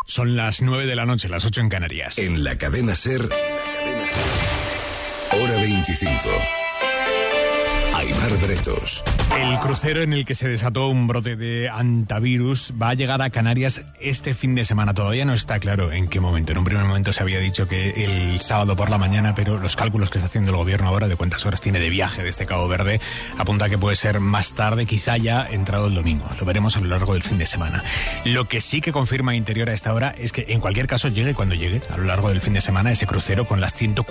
Son las 9 de la noche, las 8 en Canarias. En la cadena SER, hora 25. Aimar Bretos. El crucero en el que se desató un brote de hantavirus va a llegar a Canarias este fin de semana. Todavía no está claro en qué momento. En un primer momento se había dicho que el sábado por la mañana, pero los cálculos que está haciendo el gobierno ahora de cuántas horas tiene de viaje desde Cabo Verde apunta a que puede ser más tarde, quizá ya entrado el domingo. Lo veremos a lo largo del fin de semana. Lo que sí que confirma Interior a esta hora es que en cualquier caso llegue cuando llegue a lo largo del fin de semana ese crucero con las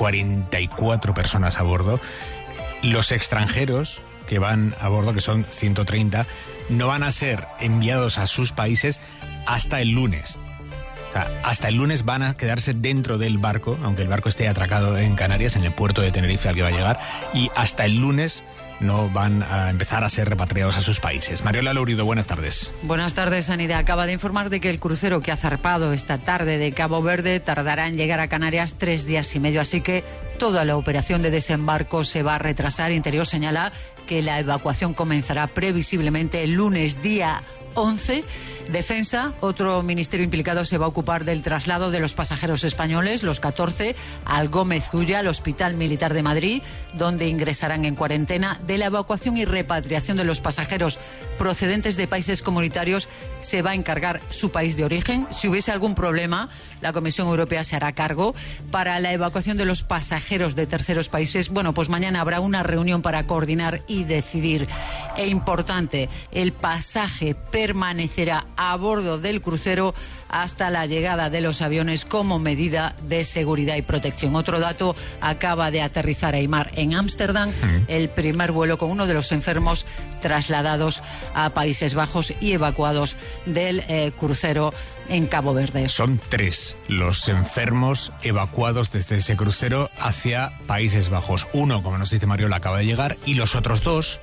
144 personas a bordo. Los extranjeros que van a bordo, que son 130, no van a ser enviados a sus países hasta el lunes. O sea, hasta el lunes van a quedarse dentro del barco, aunque el barco esté atracado en Canarias, en el puerto de Tenerife al que va a llegar, y hasta el lunes no van a empezar a ser repatriados a sus países. Mariola Lourido, buenas tardes. Buenas tardes, Sanidad. Acaba de informar de que el crucero que ha zarpado esta tarde de Cabo Verde tardará en llegar a Canarias 3 días y medio, así que toda la operación de desembarco se va a retrasar. Interior señala que la evacuación comenzará previsiblemente el lunes día 11. Defensa, otro ministerio implicado, se va a ocupar del traslado de los pasajeros españoles, los 14, al Gómez Ulla, al Hospital Militar de Madrid, donde ingresarán en cuarentena. De la evacuación y repatriación de los pasajeros procedentes de países comunitarios se va a encargar su país de origen. Si hubiese algún problema, la Comisión Europea se hará cargo. Para la evacuación de los pasajeros de terceros países, bueno, pues mañana habrá una reunión para coordinar y decidir. E importante, el pasaje permanecerá a bordo del crucero hasta la llegada de los aviones como medida de seguridad y protección. Otro dato, acaba de aterrizar Aimar en Ámsterdam el primer vuelo con uno de los enfermos trasladados a Países Bajos y evacuados del crucero en Cabo Verde. Son 3 los enfermos evacuados desde ese crucero hacia Países Bajos. Uno, como nos dice Mariola, acaba de llegar, y los otros 2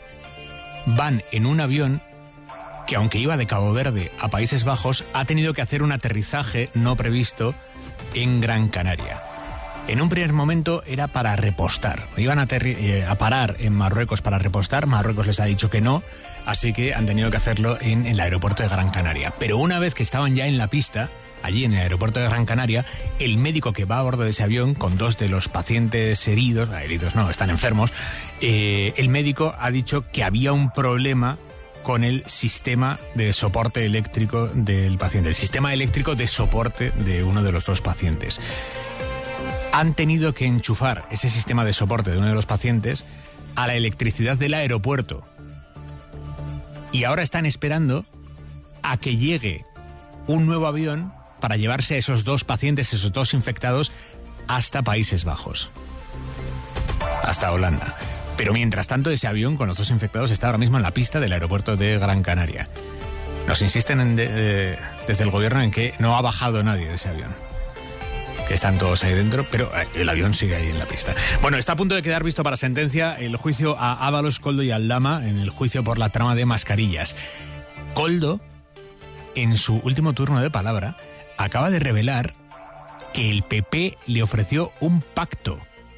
van en un avión que, aunque iba de Cabo Verde a Países Bajos, ha tenido que hacer un aterrizaje no previsto en Gran Canaria. En un primer momento era para repostar. Iban a parar en Marruecos para repostar. Marruecos les ha dicho que no, así que han tenido que hacerlo en el aeropuerto de Gran Canaria. Pero una vez que estaban ya en la pista, allí en el aeropuerto de Gran Canaria, el médico que va a bordo de ese avión con 2 de los pacientes heridos no, están enfermos, el médico ha dicho que había un problema con el sistema de soporte eléctrico del paciente, el sistema eléctrico de soporte de uno de los 2 pacientes. Han tenido que enchufar ese sistema de soporte de uno de los pacientes a la electricidad del aeropuerto. Y ahora están esperando a que llegue un nuevo avión para llevarse a esos 2 pacientes, esos 2 infectados, hasta Países Bajos, hasta Holanda. Pero mientras tanto, ese avión con los 2 infectados está ahora mismo en la pista del aeropuerto de Gran Canaria. Nos insisten desde el gobierno en que no ha bajado nadie de ese avión, que están todos ahí dentro, pero el avión sigue ahí en la pista. Bueno, está a punto de quedar visto para sentencia el juicio a Ábalos, Koldo y Aldama en el juicio por la trama de mascarillas. Koldo, en su último turno de palabra, acaba de revelar que el PP le ofreció un pacto.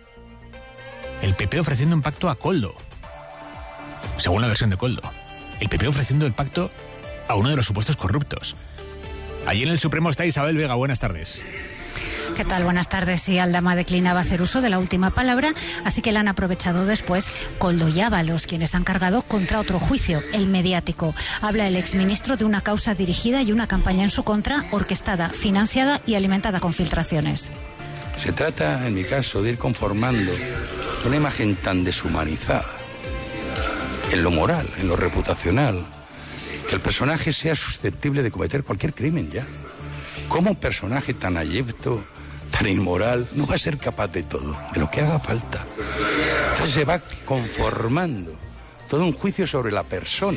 El PP ofreciendo un pacto a Koldo, según la versión de Koldo. El PP ofreciendo el pacto a uno de los supuestos corruptos. Allí en el Supremo está Isabel Vega, buenas tardes. ¿Qué tal? Buenas tardes. Sí, Aldama declinaba hacer uso de la última palabra, así que la han aprovechado después Koldo y Ábalos, quienes han cargado contra otro juicio, el mediático. Habla el exministro de una causa dirigida y una campaña en su contra, orquestada, financiada y alimentada con filtraciones. Se trata, en mi caso, de ir conformando una imagen tan deshumanizada, en lo moral, en lo reputacional, que el personaje sea susceptible de cometer cualquier crimen ya. ¿Cómo un personaje tan abyecto, tan inmoral, no va a ser capaz de todo, de lo que haga falta? Entonces se va conformando todo un juicio sobre la persona.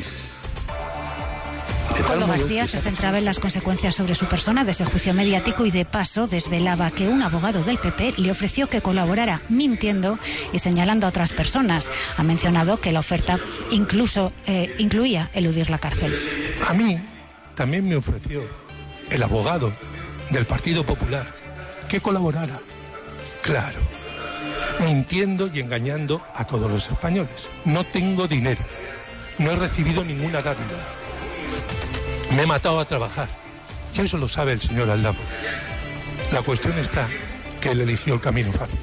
Koldo García se centraba en las consecuencias sobre su persona de ese juicio mediático y de paso desvelaba que un abogado del PP le ofreció que colaborara mintiendo y señalando a otras personas. Ha mencionado que la oferta incluso incluía eludir la cárcel. A mí también me ofreció el abogado del Partido Popular que colaborara, claro, mintiendo y engañando a todos los españoles. No tengo dinero, no he recibido ninguna dádiva. Me he matado a trabajar Y eso lo sabe el señor Aldama. La cuestión está que él eligió el camino fácil.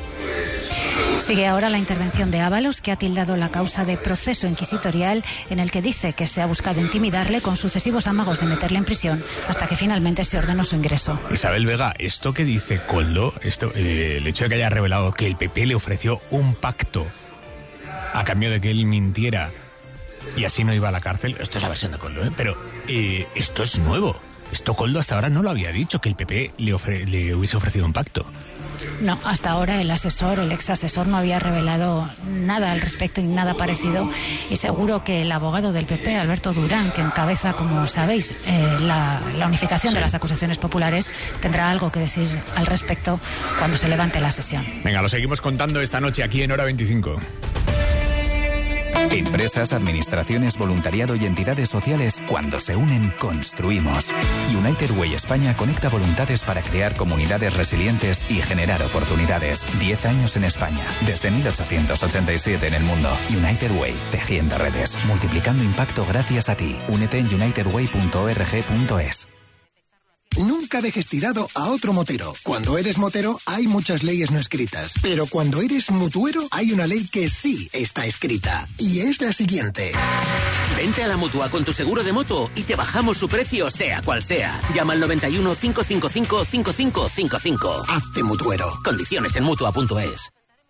Sigue ahora la intervención de Ábalos, que ha tildado la causa de proceso inquisitorial, en el que dice que se ha buscado intimidarle con sucesivos amagos de meterle en prisión hasta que finalmente se ordenó su ingreso. Isabel Vega, esto que dice Koldo, el hecho de que haya revelado que el PP le ofreció un pacto a cambio de que él mintiera y así no iba a la cárcel, esto es la versión de Koldo, pero esto es nuevo. Esto Koldo hasta ahora no lo había dicho, que el PP le hubiese ofrecido un pacto. No, hasta ahora el ex asesor no había revelado nada al respecto y nada parecido, y seguro que el abogado del PP, Alberto Durán, que encabeza, como sabéis, la unificación de las acusaciones populares, tendrá algo que decir al respecto cuando se levante la sesión. Venga, lo seguimos contando esta noche aquí en Hora 25. Empresas, administraciones, voluntariado y entidades sociales, cuando se unen, construimos. United Way España conecta voluntades para crear comunidades resilientes y generar oportunidades. 10 años en España, desde 1887 en el mundo. United Way, tejiendo redes, multiplicando impacto gracias a ti. Únete en unitedway.org.es. Nunca dejes tirado a otro motero. Cuando eres motero hay muchas leyes no escritas, pero cuando eres mutuero hay una ley que sí está escrita, y es la siguiente. Vente a la Mutua con tu seguro de moto y te bajamos su precio sea cual sea. Llama al 91 555 5555. Hazte mutuero. Condiciones en Mutua.es.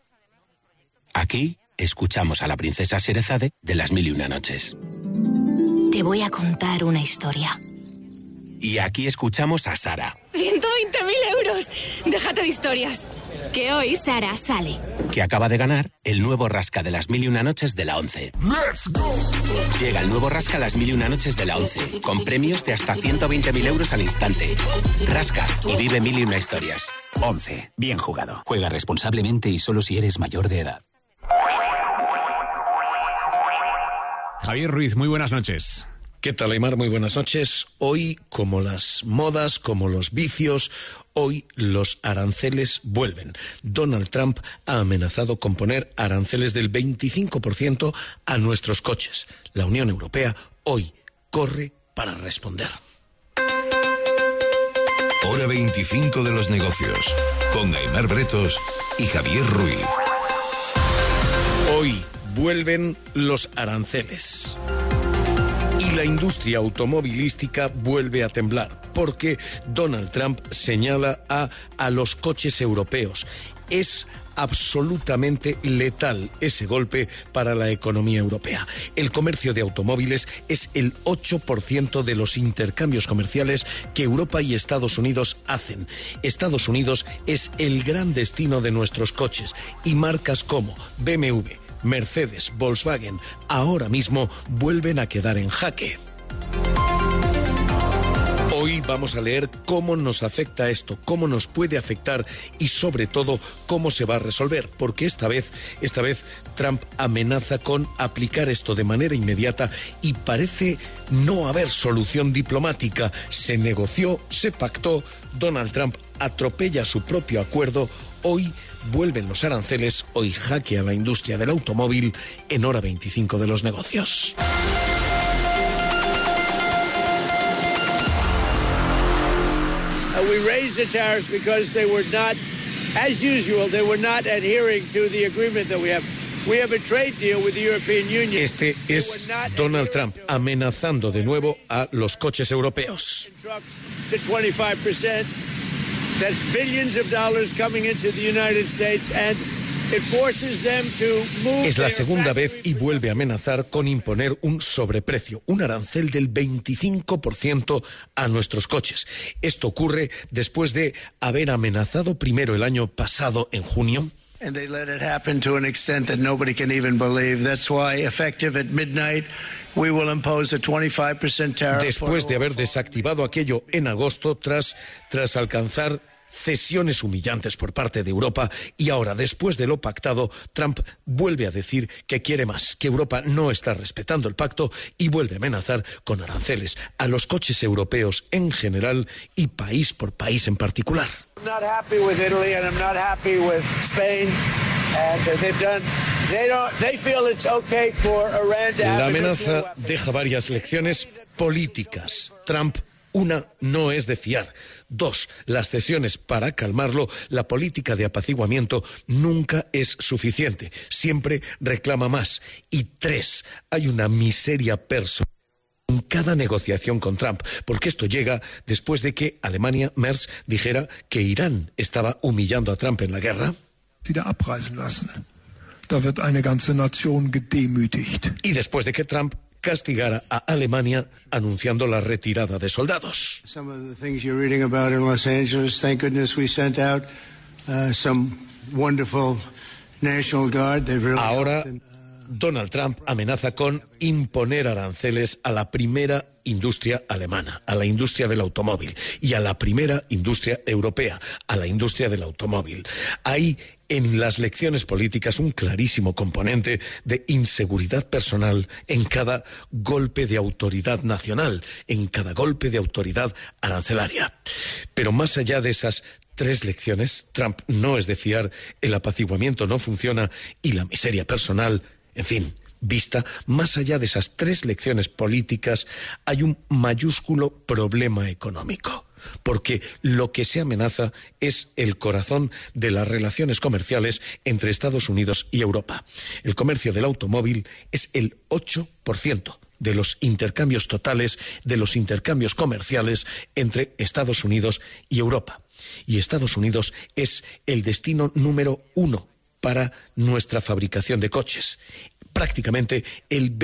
Aquí escuchamos a la princesa Sherezade de Las Mil y Una Noches. Te voy a contar una historia. Y aquí escuchamos a Sara. 120.000 euros. Déjate de historias. Que hoy Sara sale. Que acaba de ganar el nuevo rasca de Las Mil y Una Noches de la 11. ¡Let's go! Llega el nuevo rasca Las Mil y Una Noches de la 11, con premios de hasta 120.000 euros al instante. Rasca y vive mil y una historias. 11. Bien jugado. Juega responsablemente y solo si eres mayor de edad. Javier Ruiz, muy buenas noches. ¿Qué tal, Aimar? Muy buenas noches. Hoy, como las modas, como los vicios, hoy los aranceles vuelven. Donald Trump ha amenazado con poner aranceles del 25% a nuestros coches. La Unión Europea hoy corre para responder. Hora 25 de los negocios, con Aimar Bretos y Javier Ruiz. Hoy vuelven los aranceles. Y la industria automovilística vuelve a temblar, porque Donald Trump señala a los coches europeos. Es absolutamente letal ese golpe para la economía europea. El comercio de automóviles es el 8% de los intercambios comerciales que Europa y Estados Unidos hacen. Estados Unidos es el gran destino de nuestros coches, y marcas como BMW, Mercedes, Volkswagen, ahora mismo vuelven a quedar en jaque. Hoy vamos a leer cómo nos afecta esto, cómo nos puede afectar y sobre todo cómo se va a resolver, porque esta vez Trump amenaza con aplicar esto de manera inmediata y parece no haber solución diplomática. Se negoció, se pactó, Donald Trump atropella su propio acuerdo. Hoy vuelven los aranceles, hoy jaque a la industria del automóvil en Hora 25 de los negocios. We raised the tariffs because they were not, as usual, they were not adhering to the agreement that we have. We have a trade deal with the European Union. Este es Donald Trump amenazando de nuevo a los coches europeos. To 25%. That's billions of dollars coming into the United States, and it forces them to move. Es la segunda vez y vuelve a amenazar con imponer un sobreprecio, un arancel del 25% a nuestros coches. Esto ocurre después de haber amenazado primero el año pasado en junio. And they let it happen to an extent that nobody can even believe. That's why, effective at midnight, we will impose a 25% tariff. Después de haber desactivado aquello en agosto, tras alcanzar cesiones humillantes por parte de Europa, y ahora, después de lo pactado, Trump vuelve a decir que quiere más, que Europa no está respetando el pacto, y vuelve a amenazar con aranceles a los coches europeos en general y país por país en particular. I'm not happy with Italy and I'm not happy with Spain, and they feel it's okay for Iran to have. La amenaza deja varias lecciones políticas. Trump Una, no es de fiar. 2, las cesiones para calmarlo. La política de apaciguamiento nunca es suficiente. Siempre reclama más. Y 3, hay una miseria personal en cada negociación con Trump, porque esto llega después de que Alemania, Merz, dijera que Irán estaba humillando a Trump en la guerra. Y después de que Trump castigara a Alemania anunciando la retirada de soldados. Ahora Donald Trump amenaza con imponer aranceles a la primera industria alemana, a la industria del automóvil, y a la primera industria europea, a la industria del automóvil. Hay en las lecciones políticas un clarísimo componente de inseguridad personal en cada golpe de autoridad nacional, en cada golpe de autoridad arancelaria. Pero más allá de esas 3 lecciones, Trump no es de fiar, el apaciguamiento no funciona y la miseria personal, en fin, vista, más allá de esas 3 lecciones políticas, hay un mayúsculo problema económico. Porque lo que se amenaza es el corazón de las relaciones comerciales entre Estados Unidos y Europa. El comercio del automóvil es el 8% de los intercambios totales, de los intercambios comerciales entre Estados Unidos y Europa. Y Estados Unidos es el destino número 1 para nuestra fabricación de coches. Prácticamente el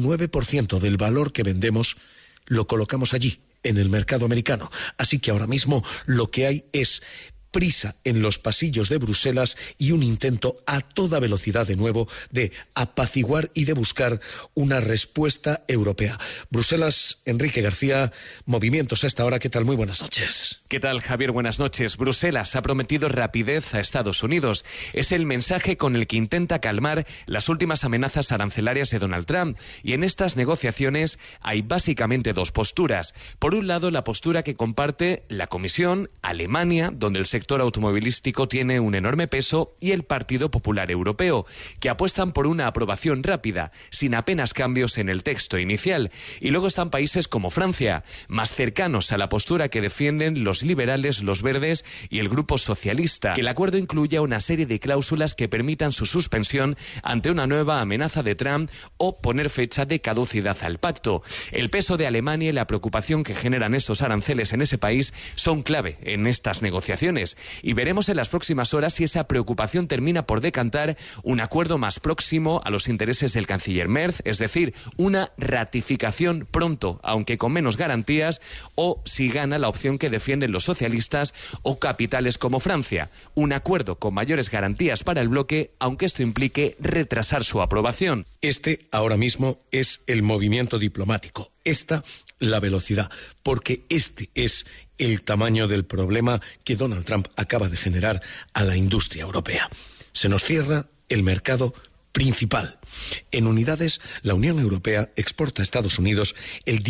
29% del valor que vendemos lo colocamos allí, en el mercado americano. Así que ahora mismo lo que hay es prisa en los pasillos de Bruselas y un intento a toda velocidad de nuevo de apaciguar y de buscar una respuesta europea. Bruselas, Enrique García, movimientos a esta hora. ¿Qué tal? Muy buenas noches. ¿Qué tal, Javier? Buenas noches. Bruselas ha prometido rapidez a Estados Unidos. Es el mensaje con el que intenta calmar las últimas amenazas arancelarias de Donald Trump. Y en estas negociaciones hay básicamente 2 posturas. Por un lado, la postura que comparte la Comisión, Alemania, donde el sector automovilístico tiene un enorme peso, y el Partido Popular Europeo, que apuestan por una aprobación rápida, sin apenas cambios en el texto inicial. Y luego están países como Francia, más cercanos a la postura que defienden los liberales, los verdes y el Grupo Socialista, que el acuerdo incluya una serie de cláusulas que permitan su suspensión ante una nueva amenaza de Trump o poner fecha de caducidad al pacto. El peso de Alemania y la preocupación que generan estos aranceles en ese país son clave en estas negociaciones. Y veremos en las próximas horas si esa preocupación termina por decantar un acuerdo más próximo a los intereses del canciller Merz, es decir, una ratificación pronto, aunque con menos garantías, o si gana la opción que defienden los socialistas o capitales como Francia, un acuerdo con mayores garantías para el bloque, aunque esto implique retrasar su aprobación. Este ahora mismo es el movimiento diplomático, esta la velocidad, porque este es el tamaño del problema que Donald Trump acaba de generar a la industria europea. Se nos cierra el mercado principal. En unidades, la Unión Europea exporta a Estados Unidos el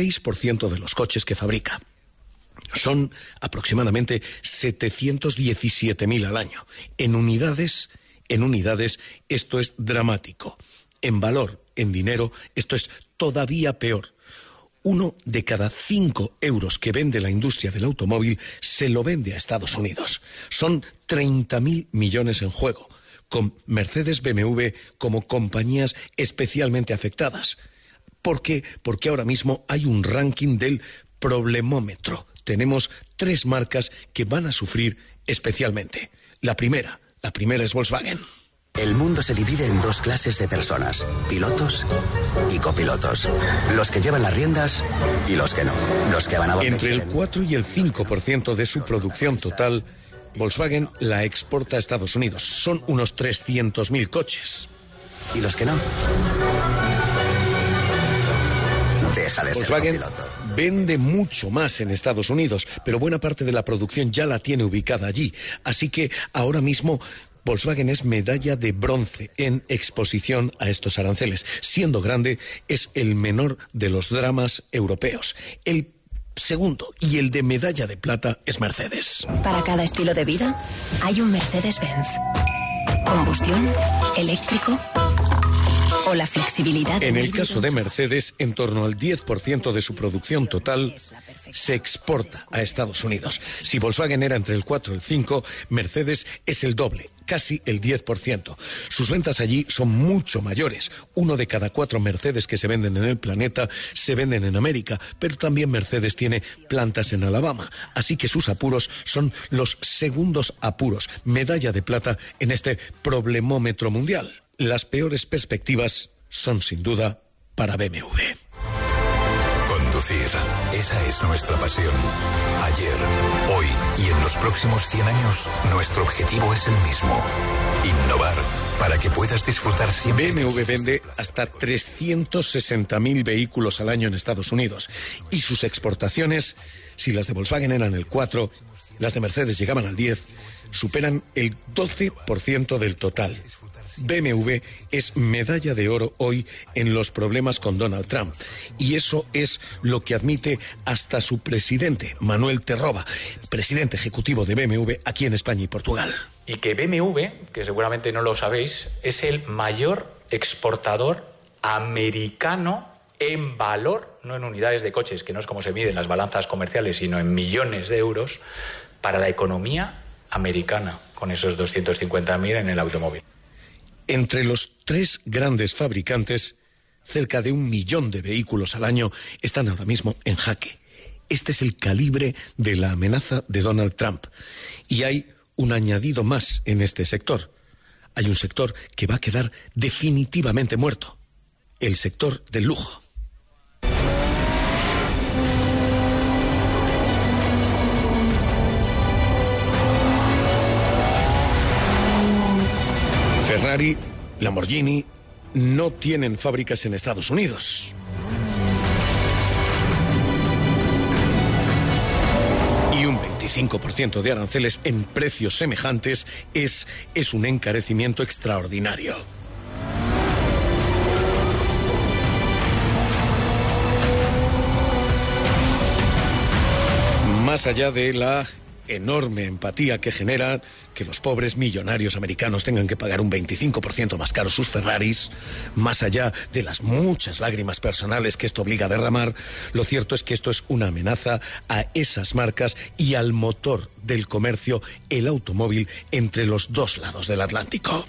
16% de los coches que fabrica. Son aproximadamente 717.000 al año. En unidades, esto es dramático. En valor, en dinero, esto es todavía peor. 1 de cada 5 euros que vende la industria del automóvil se lo vende a Estados Unidos. Son 30.000 millones en juego, con Mercedes, BMW como compañías especialmente afectadas. ¿Por qué? Porque ahora mismo hay un ranking del problemómetro. Tenemos 3 marcas que van a sufrir especialmente. La primera es Volkswagen. El mundo se divide en 2 clases de personas, pilotos y copilotos. Los que llevan las riendas y los que no. Los que van a donde Entre quieren. el 4 y el 5% de su producción total, Volkswagen la exporta a Estados Unidos. Son unos 300.000 coches. ¿Y los que no? Deja de Volkswagen ser copiloto. vende mucho más en Estados Unidos, pero buena parte de la producción ya la tiene ubicada allí. Así que ahora mismo Volkswagen es medalla de bronce en exposición a estos aranceles. Siendo grande, es el menor de los dramas europeos. El segundo y el de medalla de plata es Mercedes. Para cada estilo de vida hay un Mercedes-Benz. Combustión, eléctrico o la flexibilidad. En el caso de Mercedes, en torno al 10% de su producción total se exporta a Estados Unidos. Si Volkswagen era entre el 4 y el 5, Mercedes es el doble, casi el 10%. Sus ventas allí son mucho mayores. 1 de cada 4 Mercedes que se venden en el planeta se venden en América, pero también Mercedes tiene plantas en Alabama, así que sus apuros son los segundos apuros. Medalla de plata en este problemómetro mundial. Las peores perspectivas son sin duda para BMW. Conducir, esa es nuestra pasión. Ayer, hoy y en los próximos 100 años, nuestro objetivo es el mismo. Innovar para que puedas disfrutar siempre. BMW vende hasta 360.000 vehículos al año en Estados Unidos. Y sus exportaciones, si las de Volkswagen eran el 4, las de Mercedes llegaban al 10, superan el 12% del total. BMW es medalla de oro hoy en los problemas con Donald Trump. Y eso es lo que admite hasta su presidente, Manuel Terroba, presidente ejecutivo de BMW aquí en España y Portugal. Y que BMW, que seguramente no lo sabéis, es el mayor exportador americano en valor, no en unidades de coches, que no es como se miden las balanzas comerciales, sino en millones de euros, para la economía americana, con esos 250.000 en el automóvil. Entre los 3 grandes fabricantes, cerca de 1 millón de vehículos al año están ahora mismo en jaque. Este es el calibre de la amenaza de Donald Trump. Y hay un añadido más en este sector. Hay un sector que va a quedar definitivamente muerto. El sector del lujo. Ferrari, Lamborghini no tienen fábricas en Estados Unidos. Y un 25% de aranceles en precios semejantes es un encarecimiento extraordinario. Más allá de la enorme empatía que genera que los pobres millonarios americanos tengan que pagar un 25% más caro sus Ferraris, más allá de las muchas lágrimas personales que esto obliga a derramar, lo cierto es que esto es una amenaza a esas marcas y al motor del comercio, el automóvil, entre los dos lados del Atlántico.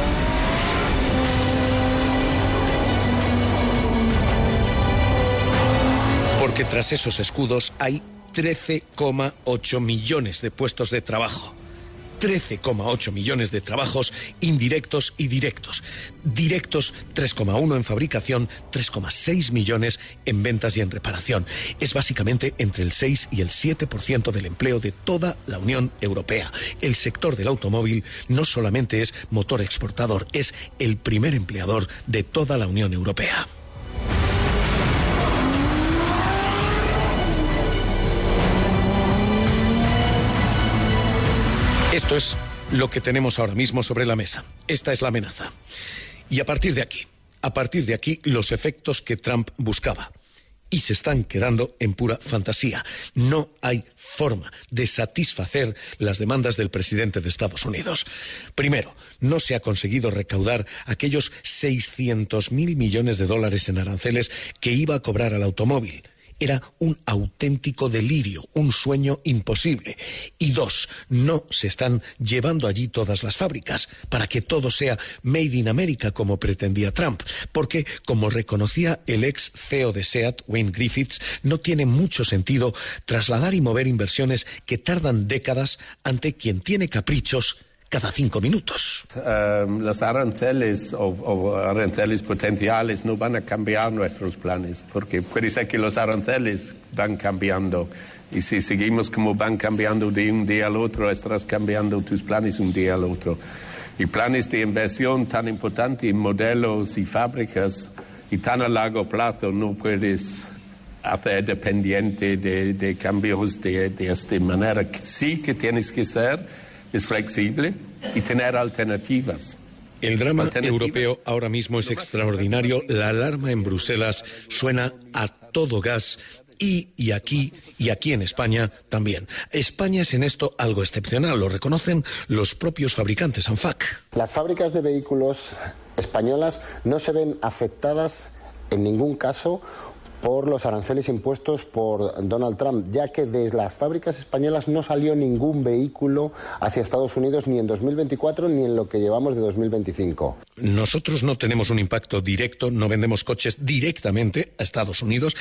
Porque tras esos escudos hay 13,8 millones de puestos de trabajo. 13,8 millones de trabajos indirectos y directos. Directos 3,1 en fabricación, 3,6 millones en ventas y en reparación. Es básicamente entre el 6 y el 7% del empleo de toda la Unión Europea. El sector del automóvil no solamente es motor exportador, es el primer empleador de toda la Unión Europea. Esto es lo que tenemos ahora mismo sobre la mesa. Esta es la amenaza. Y a partir de aquí, los efectos que Trump buscaba. Y se están quedando en pura fantasía. No hay forma de satisfacer las demandas del presidente de Estados Unidos. Primero, no se ha conseguido recaudar aquellos 600.000 millones de dólares en aranceles que iba a cobrar al automóvil. Era un auténtico delirio, un sueño imposible. Y 2, no se están llevando allí todas las fábricas para que todo sea made in America como pretendía Trump. Porque, como reconocía el ex CEO de SEAT, Wayne Griffiths, no tiene mucho sentido trasladar y mover inversiones que tardan décadas ante quien tiene caprichos cada 5 minutos. Los aranceles o aranceles potenciales no van a cambiar nuestros planes, porque puede ser que los aranceles van cambiando. Y si seguimos como van cambiando de un día al otro, estarás cambiando tus planes un día al otro. Y planes de inversión tan importantes en modelos y fábricas y tan a largo plazo no puedes hacer dependiente de cambios de esta manera. Sí que tienes que ser es flexible y tener alternativas. El drama europeo ahora mismo es extraordinario. La alarma en Bruselas suena a todo gas y aquí en España también. España es en esto algo excepcional, lo reconocen los propios fabricantes ANFAC. Las fábricas de vehículos españolas no se ven afectadas en ningún caso por los aranceles impuestos por Donald Trump, ya que de las fábricas españolas no salió ningún vehículo hacia Estados Unidos ni en 2024 ni en lo que llevamos de 2025. Nosotros no tenemos un impacto directo, no vendemos coches directamente a Estados Unidos,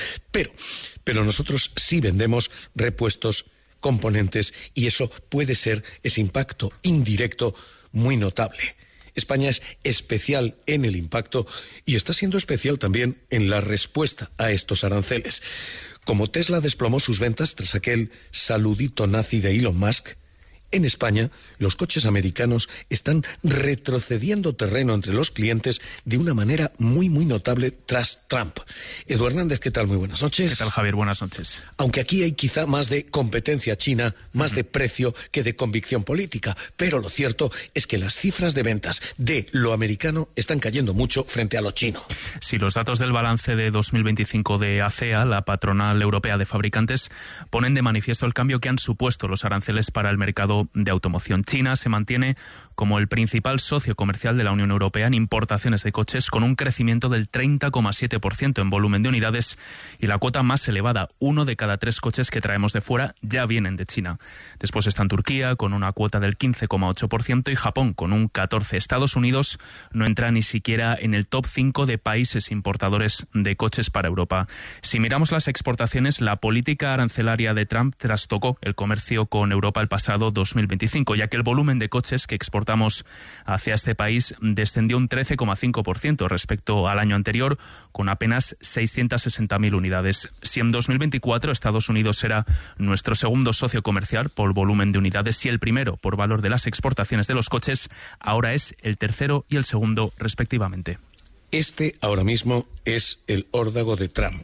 pero nosotros sí vendemos repuestos, componentes, y eso puede ser ese impacto indirecto muy notable. España es especial en el impacto y está siendo especial también en la respuesta a estos aranceles. Como Tesla desplomó sus ventas tras aquel saludito nazi de Elon Musk, en España los coches americanos están retrocediendo terreno entre los clientes de una manera muy notable tras Trump. Edu Hernández, ¿qué tal? Muy buenas noches. ¿Qué tal, Javier? Buenas noches. Aunque aquí hay quizá más de competencia china, más de precio que de convicción política, pero lo cierto es que las cifras de ventas de lo americano están cayendo mucho frente a lo chino. Sí, los datos del balance de 2025 de ACEA, la patronal europea de fabricantes, ponen de manifiesto el cambio que han supuesto los aranceles para el mercado de automoción. China se mantiene como el principal socio comercial de la Unión Europea en importaciones de coches, con un crecimiento del 30,7% en volumen de unidades y la cuota más elevada. 1 de cada 3 coches que traemos de fuera ya vienen de China. Después están Turquía con una cuota del 15,8% y Japón con un 14%. Estados Unidos no entra ni siquiera en el top 5 de países importadores de coches para Europa. Si miramos las exportaciones, la política arancelaria de Trump trastocó el comercio con Europa el pasado 2025, ya que el volumen de coches que exportamos hacia este país descendió un 13,5% respecto al año anterior, con apenas 660.000 unidades. Si en 2024 Estados Unidos era nuestro segundo socio comercial por volumen de unidades y el primero por valor de las exportaciones de los coches, ahora es el tercero y el segundo respectivamente. Este ahora mismo es el órdago de Trump.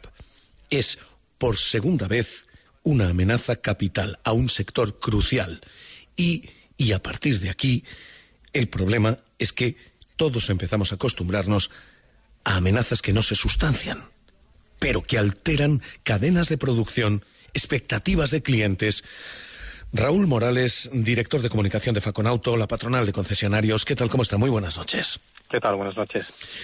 Es por segunda vez una amenaza capital a un sector crucial. Y a partir de aquí, el problema es que todos empezamos a acostumbrarnos a amenazas que no se sustancian, pero que alteran cadenas de producción, expectativas de clientes. Raúl Morales, director de comunicación de Faconauto, la patronal de concesionarios. ¿Qué tal? ¿Cómo está? Muy buenas noches. ¿Qué tal? Buenas noches.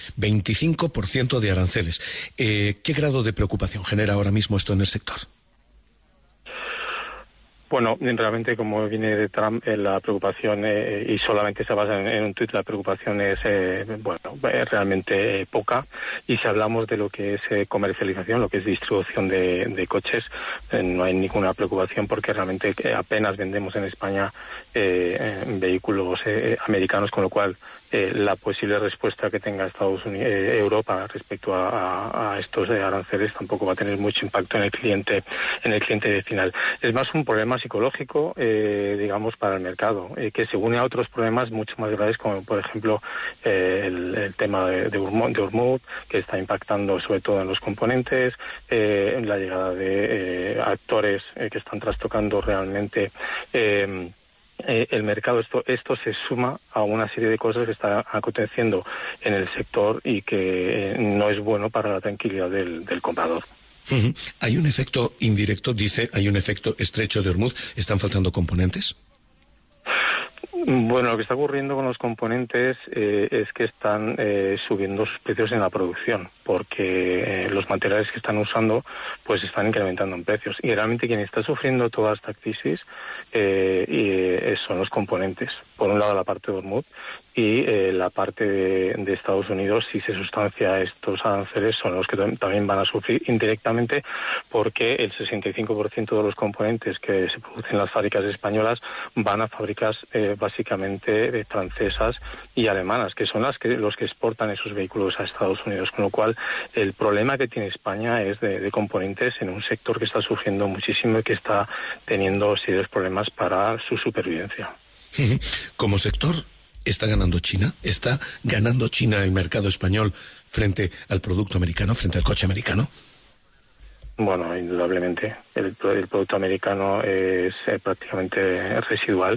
25% de aranceles. ¿Qué grado de preocupación genera ahora mismo esto en el sector? Bueno, realmente, como viene de Trump, la preocupación, y solamente se basa en un tuit, la preocupación es realmente poca. Y si hablamos de lo que es comercialización, lo que es distribución de coches, no hay ninguna preocupación, porque realmente apenas vendemos en España vehículos americanos, con lo cual la posible respuesta que tenga Europa respecto a estos aranceles tampoco va a tener mucho impacto en el cliente final. Es más un problema psicológico, digamos, para el mercado, que se une a otros problemas mucho más graves, como por ejemplo el tema de Hormuz, que está impactando sobre todo en los componentes, la llegada de actores que están trastocando realmente el mercado. Esto se suma a una serie de cosas que están aconteciendo en el sector y que no es bueno para la tranquilidad del comprador. Hay un efecto indirecto, dice, hay un efecto estrecho de Hormuz. ¿Están faltando componentes? Bueno, lo que está ocurriendo con los componentes es que están subiendo sus precios en la producción, porque los materiales que están usando pues están incrementando en precios. Y realmente quien está sufriendo toda esta crisis son los componentes. Por un lado la parte de Hormuz y la parte de Estados Unidos, si se sustancia estos aranceles, son los que también van a sufrir indirectamente, porque el 65% de los componentes que se producen en las fábricas españolas van a fábricas básicamente francesas y alemanas, que son los que exportan esos vehículos a Estados Unidos, con lo cual el problema que tiene España es de componentes en un sector que está sufriendo muchísimo y que está teniendo serios problemas para su supervivencia. Como sector, ¿está ganando China? ¿Está ganando China el mercado español frente al producto americano, frente al coche americano? Bueno, indudablemente. El producto americano es prácticamente residual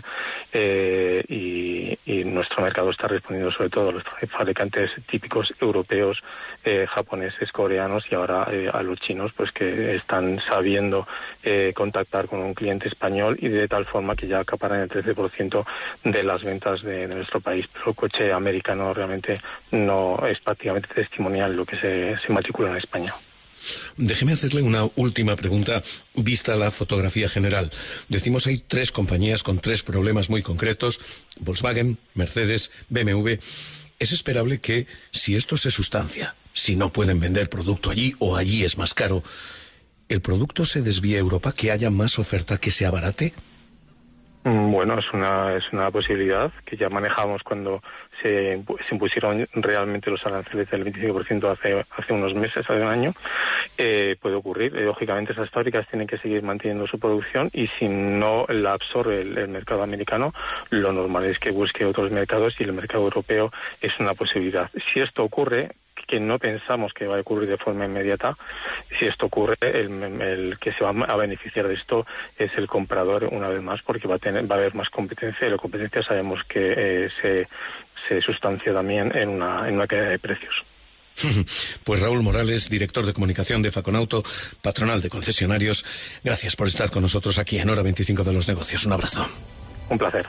y nuestro mercado está respondiendo sobre todo a los fabricantes típicos europeos, japoneses, coreanos y ahora a los chinos, pues que están sabiendo contactar con un cliente español y de tal forma que ya acaparan el 13% de las ventas de nuestro país. Pero el coche americano realmente no es prácticamente testimonial lo que se matricula en España. Déjeme hacerle una última pregunta vista la fotografía general. Decimos hay 3 compañías con 3 problemas muy concretos, Volkswagen, Mercedes, BMW. Es esperable que, si esto se sustancia, si no pueden vender producto allí o allí es más caro, ¿el producto se desvíe a Europa, que haya más oferta, que se abarate? Bueno, es una posibilidad que ya manejamos cuando se impusieron realmente los aranceles del 25% hace unos meses, hace un año. Puede ocurrir. Lógicamente, esas fábricas tienen que seguir manteniendo su producción y si no la absorbe el mercado americano, lo normal es que busque otros mercados y el mercado europeo es una posibilidad. Si esto ocurre, que no pensamos que va a ocurrir de forma inmediata, si esto ocurre, el que se va a beneficiar de esto es el comprador una vez más, porque va a haber más competencia y la competencia sabemos que se sustancia también en una caída de precios. Pues Raúl Morales, director de comunicación de Faconauto, patronal de concesionarios, gracias por estar con nosotros aquí en Hora 25 de los Negocios. Un abrazo. Un placer.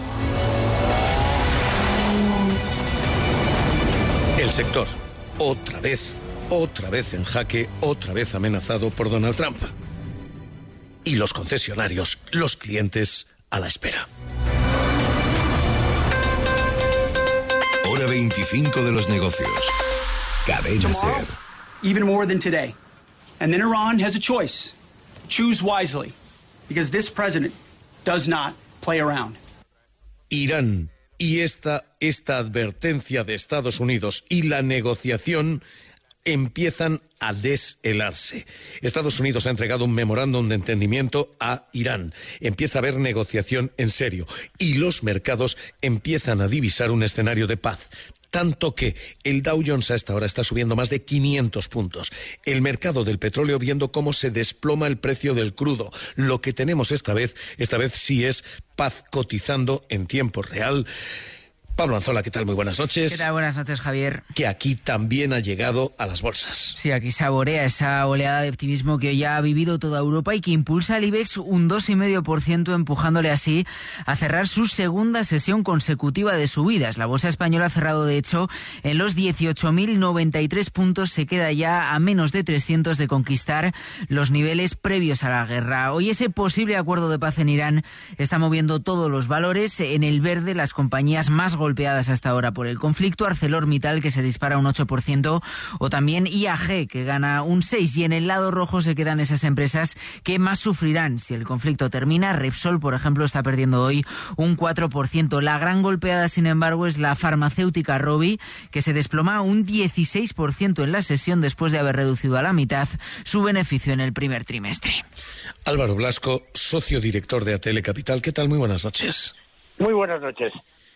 El sector, otra vez en jaque, otra vez amenazado por Donald Trump. Y los concesionarios, los clientes, a la espera. Hora 25 de los Negocios. Cadena Ser. Even more than today. And then Iran has a choice. Choose wisely. Because this president does not play around. Irán y esta advertencia de Estados Unidos y la negociación empiezan a deshelarse. Estados Unidos ha entregado un memorándum de entendimiento a Irán. Empieza a haber negociación en serio y los mercados empiezan a divisar un escenario de paz. Tanto que el Dow Jones a esta hora está subiendo más de 500 puntos. El mercado del petróleo viendo cómo se desploma el precio del crudo. Lo que tenemos esta vez sí es paz cotizando en tiempo real. Pablo Anzola, ¿qué tal? Muy buenas noches. ¿Qué tal? Buenas noches, Javier. Que aquí también ha llegado a las bolsas. Sí, aquí saborea esa oleada de optimismo que ya ha vivido toda Europa y que impulsa al IBEX un 2,5%, empujándole así a cerrar su segunda sesión consecutiva de subidas. La bolsa española ha cerrado, de hecho, en los 18.093 puntos. Se queda ya a menos de 300 de conquistar los niveles previos a la guerra. Hoy ese posible acuerdo de paz en Irán está moviendo todos los valores. En el verde, las compañías más golpeadas hasta ahora por el conflicto, ArcelorMittal, que se dispara un 8%, o también IAG, que gana un 6%, y en el lado rojo se quedan esas empresas que más sufrirán si el conflicto termina. Repsol, por ejemplo, está perdiendo hoy un 4%. La gran golpeada, sin embargo, es la farmacéutica Rovi, que se desploma un 16% en la sesión después de haber reducido a la mitad su beneficio en el primer trimestre. Álvaro Blasco, socio director de ATL Capital. ¿Qué tal? Muy buenas noches. Muy buenas noches.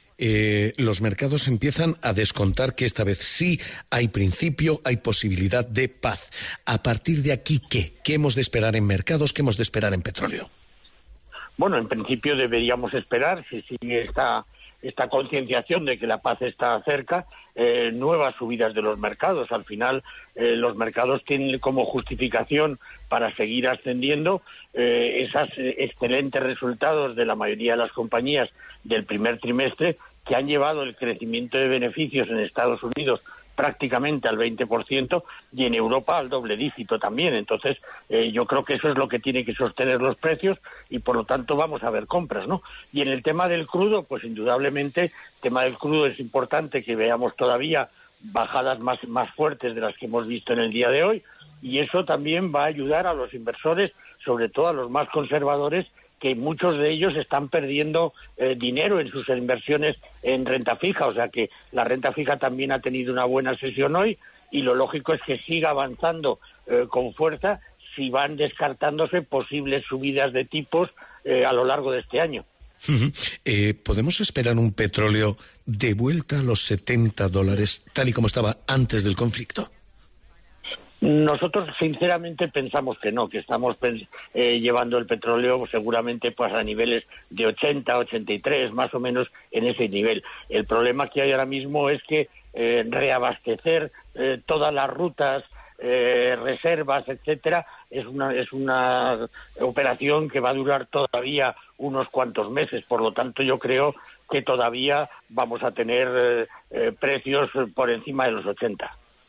Los mercados empiezan a descontar que esta vez sí hay principio, hay posibilidad de paz. A partir de aquí, ¿qué? ¿Qué hemos de esperar en mercados? ¿Qué hemos de esperar en petróleo? Bueno, en principio deberíamos esperar, si sigue esta concienciación de que la paz está cerca, nuevas subidas de los mercados. Al final, los mercados tienen como justificación para seguir ascendiendo esos excelentes resultados de la mayoría de las compañías del primer trimestre, que han llevado el crecimiento de beneficios en Estados Unidos prácticamente al 20% y en Europa al doble dígito también. Entonces, yo creo que eso es lo que tiene que sostener los precios y, por lo tanto, vamos a ver compras, ¿no? Y en el tema del crudo, pues indudablemente, el tema del crudo es importante que veamos todavía bajadas más fuertes de las que hemos visto en el día de hoy, y eso también va a ayudar a los inversores, sobre todo a los más conservadores, que muchos de ellos están perdiendo dinero en sus inversiones en renta fija. O sea que la renta fija también ha tenido una buena sesión hoy, y lo lógico es que siga avanzando con fuerza si van descartándose posibles subidas de tipos a lo largo de este año. ¿Podemos esperar un petróleo de vuelta a los $70, tal y como estaba antes del conflicto? Nosotros sinceramente pensamos que no, que estamos llevando el petróleo seguramente pues a niveles de 80, 83, más o menos en ese nivel. El problema que hay ahora mismo es que reabastecer todas las rutas, reservas, etcétera, es una operación que va a durar todavía unos cuantos meses. Por lo tanto, yo creo que todavía vamos a tener precios por encima de los 80.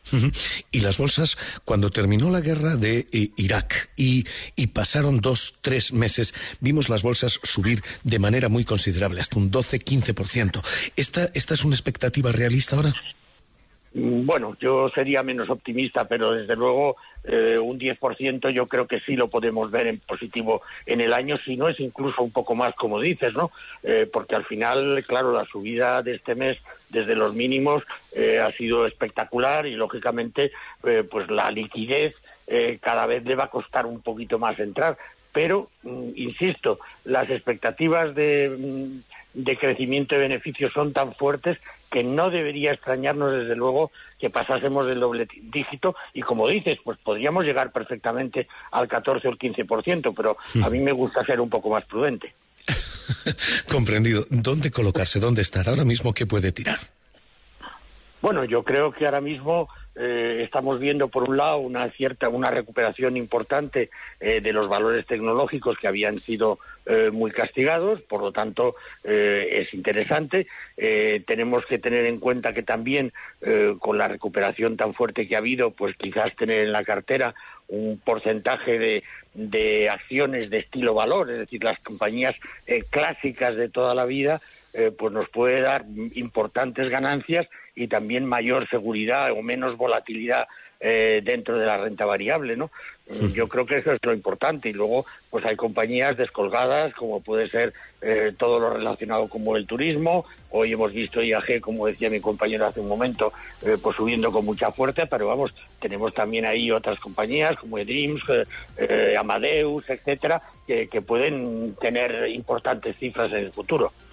Y las bolsas, cuando terminó la guerra de Irak y pasaron 2-3 meses, vimos las bolsas subir de manera muy considerable, hasta un 12-15%. ¿Esta es una expectativa realista ahora? Bueno, yo sería menos optimista, pero desde luego un 10% yo creo que sí lo podemos ver en positivo en el año, si no es incluso un poco más, como dices, ¿no? Porque al final, claro, la subida de este mes desde los mínimos ha sido espectacular y, lógicamente, pues la liquidez cada vez le va a costar un poquito más entrar. Pero, insisto, las expectativas de crecimiento de beneficios son tan fuertes que no debería extrañarnos, desde luego, que pasásemos del doble dígito y, como dices, pues podríamos llegar perfectamente al 14 o el 15%, pero a mí me gusta ser un poco más prudente. Comprendido. ¿Dónde colocarse? ¿Dónde estar? Ahora mismo, ¿qué puede tirar? Bueno, yo creo que ahora mismo estamos viendo, por un lado, una recuperación importante de los valores tecnológicos que habían sido muy castigados, por lo tanto es interesante. Tenemos que tener en cuenta que también con la recuperación tan fuerte que ha habido, pues quizás tener en la cartera un porcentaje de acciones de estilo valor, es decir, las compañías clásicas de toda la vida, pues nos puede dar importantes ganancias y también mayor seguridad o menos volatilidad dentro de la renta variable, ¿no? Yo creo que eso es lo importante. Y luego, pues hay compañías descolgadas, como puede ser todo lo relacionado con el turismo. Hoy hemos visto IAG, como decía mi compañero hace un momento, pues subiendo con mucha fuerza, pero vamos, tenemos también ahí otras compañías como eDreams, Amadeus, etcétera, que pueden tener importantes cifras en el futuro.